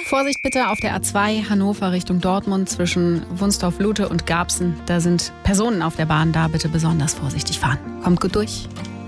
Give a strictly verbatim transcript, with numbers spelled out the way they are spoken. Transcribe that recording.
Vorsicht bitte auf der A zwei Hannover Richtung Dortmund zwischen Wunstorf-Lute und Garbsen. Da sind Personen auf der Bahn, da bitte besonders vorsichtig fahren. Kommt gut durch.